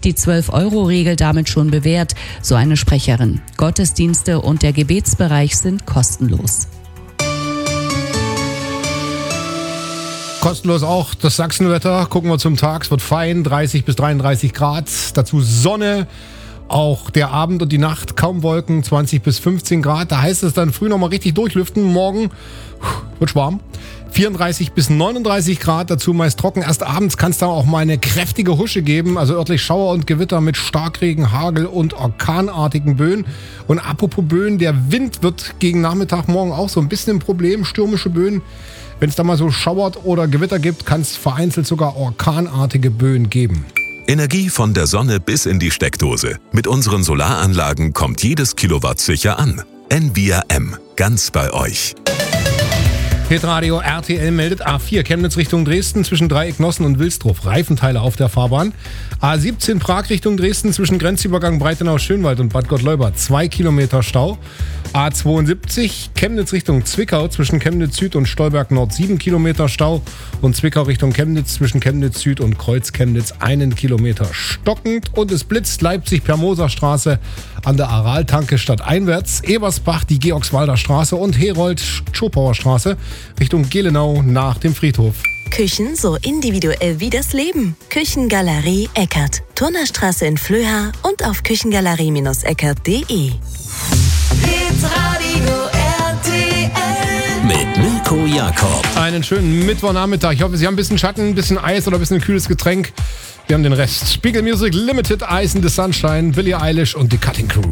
die 12-Euro-Regel damit schon bewährt, so eine Sprecherin. Gottesdienste und der Gebetsbereich sind kostenlos. Kostenlos auch das Sachsenwetter. Gucken wir zum Tag. Es wird fein, 30 bis 33 Grad. Dazu Sonne. Auch der Abend und die Nacht kaum Wolken, 20 bis 15 Grad. Da heißt es dann früh nochmal richtig durchlüften. Morgen wird warm. 34 bis 39 Grad, dazu meist trocken. Erst abends kann es da auch mal eine kräftige Husche geben. Also örtlich Schauer und Gewitter mit Starkregen, Hagel und orkanartigen Böen. Und apropos Böen, der Wind wird gegen Nachmittag morgen auch so ein bisschen ein Problem. Stürmische Böen. Wenn es da mal so schauert oder Gewitter gibt, kann es vereinzelt sogar orkanartige Böen geben. Energie von der Sonne bis in die Steckdose. Mit unseren Solaranlagen kommt jedes Kilowatt sicher an. Envia M. Ganz bei euch. Hitradio RTL meldet A4 Chemnitz Richtung Dresden zwischen Dreieck Nossen und Wilsdruff. Reifenteile auf der Fahrbahn. A17 Prag Richtung Dresden zwischen Grenzübergang Breitenau-Schönwald und Bad Gottleuba. 2 Kilometer Stau. A72 Chemnitz Richtung Zwickau zwischen Chemnitz Süd und Stolberg Nord 7 Kilometer Stau. Und Zwickau Richtung Chemnitz zwischen Chemnitz Süd und Kreuz Chemnitz 1 Kilometer stockend. Und es blitzt Leipzig per Moserstraße an der Araltanke stadteinwärts. Ebersbach die Georgswalder Straße und Herold-Schopauer Straße Richtung Gelenau nach dem Friedhof. Küchen so individuell wie das Leben. Küchengalerie Eckert. Turnerstraße in Flöha und auf küchengalerie-eckert.de. Hitradio RTL mit Mirko Jakob. Einen schönen Mittwochnachmittag. Ich hoffe, Sie haben ein bisschen Schatten, ein bisschen Eis oder ein bisschen kühles Getränk. Wir haben den Rest. Spiegel Music Limited, Ice in the Sunshine, Billie Eilish und die Cutting Crew.